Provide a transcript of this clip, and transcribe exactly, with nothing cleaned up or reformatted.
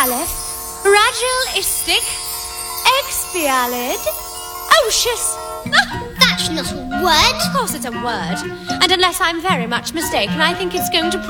Ragilistic, expialid, ocious. That's not a word. Of course it's a word. And unless I'm very much mistaken, I think it's going to